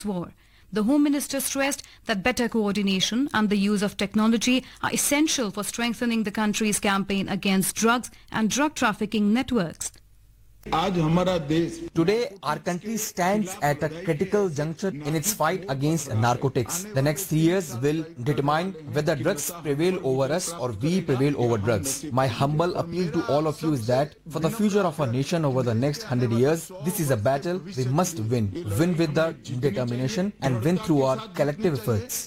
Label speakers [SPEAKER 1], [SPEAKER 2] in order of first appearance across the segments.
[SPEAKER 1] war. The Home Minister stressed that better coordination and the use of technology are essential for strengthening the country's campaign against drugs and drug trafficking networks.
[SPEAKER 2] Today, our country stands at a critical juncture in its fight against narcotics. The next 3 years will determine whether drugs prevail over us or we prevail over drugs. My humble appeal to all of you is that for the future of our nation over the next 100 years, this is a battle we must win. Win with the determination and win through our collective efforts.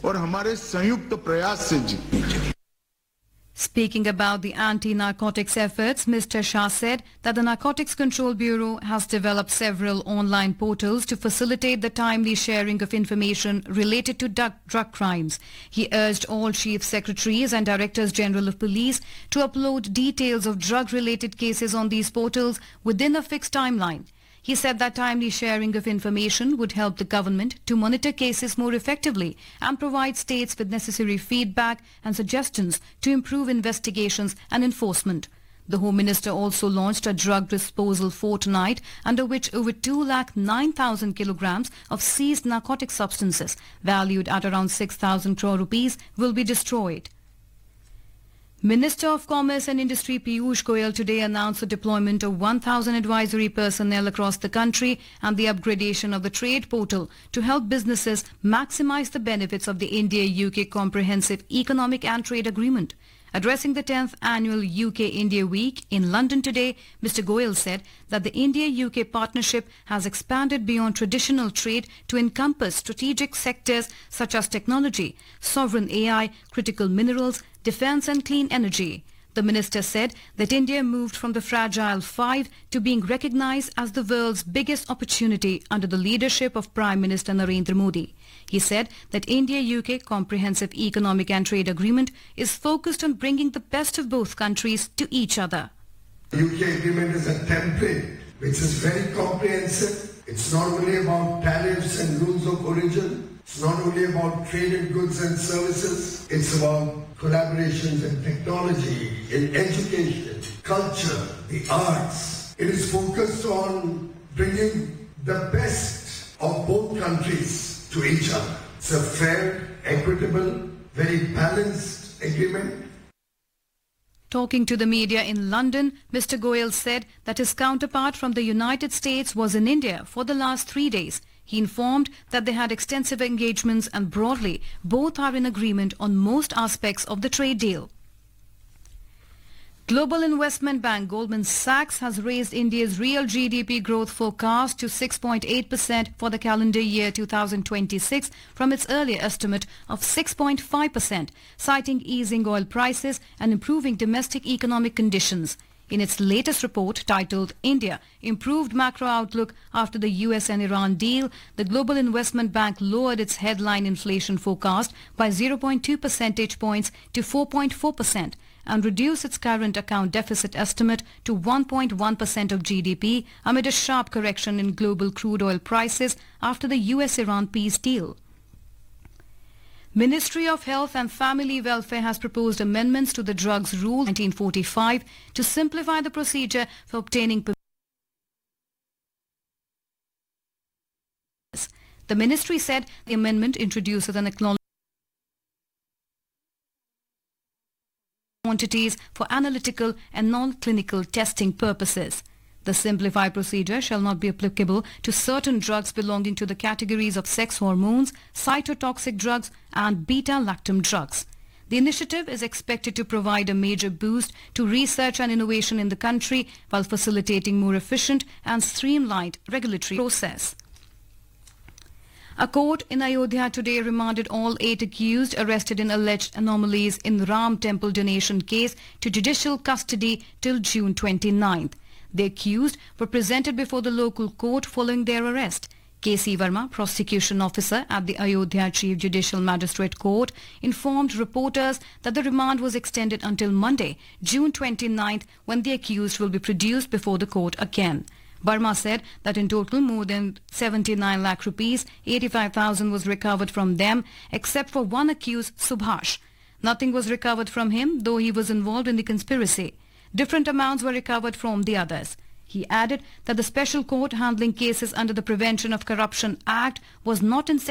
[SPEAKER 1] Speaking about the anti-narcotics efforts, Mr. Shah said that the Narcotics Control Bureau has developed several online portals to facilitate the timely sharing of information related to drug crimes. He urged all Chief Secretaries and Directors General of Police to upload details of drug-related cases on these portals within a fixed timeline. He said that timely sharing of information would help the government to monitor cases more effectively and provide states with necessary feedback and suggestions to improve investigations and enforcement. The Home Minister also launched a drug disposal fortnight under which over 209,000 kilograms of seized narcotic substances valued at around 6,000 crore rupees will be destroyed. Minister of Commerce and Industry Piyush Goyal today announced the deployment of 1,000 advisory personnel across the country and the upgradation of the trade portal to help businesses maximize the benefits of the India-UK Comprehensive Economic and Trade Agreement. Addressing the 10th annual UK-India Week in London today, Mr. Goyal said that the India-UK partnership has expanded beyond traditional trade to encompass strategic sectors such as technology, sovereign AI, critical minerals, defence and clean energy. The minister said that India moved from the fragile five to being recognized as the world's biggest opportunity under the leadership of Prime Minister Narendra Modi. He said that India-UK Comprehensive Economic and Trade Agreement is focused on bringing the best of both countries to each other.
[SPEAKER 3] The UK agreement is a template which is very comprehensive. It's not only about tariffs and rules of origin. It's not only about trade in goods and services. It's about collaborations in technology, in education, culture, the arts. It is focused on bringing the best of both countries to each other. It's a fair, equitable, very balanced agreement.
[SPEAKER 1] Talking to the media in London, Mr. Goyal said that his counterpart from the United States was in India for the last 3 days. He informed that they had extensive engagements and broadly, both are in agreement on most aspects of the trade deal. Global investment bank Goldman Sachs has raised India's real GDP growth forecast to 6.8% for the calendar year 2026 from its earlier estimate of 6.5%, citing easing oil prices and improving domestic economic conditions. In its latest report titled India, Improved Macro Outlook After the US and Iran Deal, the Global Investment Bank lowered its headline inflation forecast by 0.2 percentage points to 4.4% and reduced its current account deficit estimate to 1.1% of GDP amid a sharp correction in global crude oil prices after the US-Iran peace deal. Ministry of Health and Family Welfare has proposed amendments to the Drugs Rule 1945 to simplify the procedure for obtaining permission. The ministry said the amendment introduces an acknowledgement quantities for analytical and non-clinical testing purposes. The simplified procedure shall not be applicable to certain drugs belonging to the categories of sex hormones, cytotoxic drugs and beta-lactam drugs. The initiative is expected to provide a major boost to research and innovation in the country while facilitating more efficient and streamlined regulatory process. A court in Ayodhya today remanded all 8 accused arrested in alleged anomalies in the Ram Temple donation case to judicial custody till June 29th. The accused were presented before the local court following their arrest. K.C. Verma, prosecution officer at the Ayodhya Chief Judicial Magistrate Court, informed reporters that the remand was extended until Monday, June 29th, when the accused will be produced before the court again. Verma said that in total more than 79 lakh rupees, 85,000 was recovered from them, except for one accused, Subhash. Nothing was recovered from him, though he was involved in the conspiracy. Different amounts were recovered from the others. He added that the special court handling cases under the Prevention of Corruption Act was not in